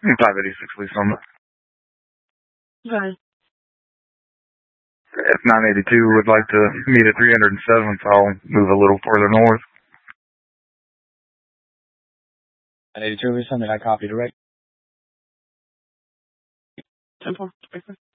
586 Lee Summit. Okay. If 982 would like to meet at 307th, I'll move a little further north. 982 Lee Summit, I copy direct. 10-4.